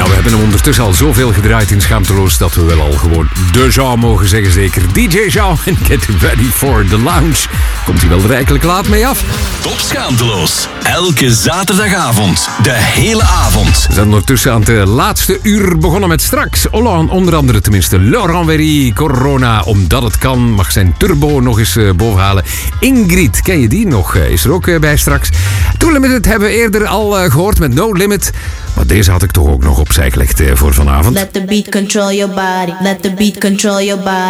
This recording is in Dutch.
Ja, we hebben hem ondertussen al zoveel gedraaid in Schaamteloos dat we wel al gewoon de Jean mogen zeggen, zeker. DJ Jean en Get Ready for the Lounge. Komt hij wel rijkelijk laat mee af? Top Schaamteloos. Elke zaterdagavond. De hele avond. We zijn ondertussen aan het laatste uur begonnen met straks. Onder andere tenminste Laurent Wery, Corona, omdat het kan, mag zijn turbo nog eens bovenhalen. Ingrid, ken je die nog? Is er ook bij straks. Too Limited hebben we eerder al gehoord met No Limit. Maar deze had ik toch ook nog opzij gelegd voor vanavond. Let the beat control your body. Let the beat control your body.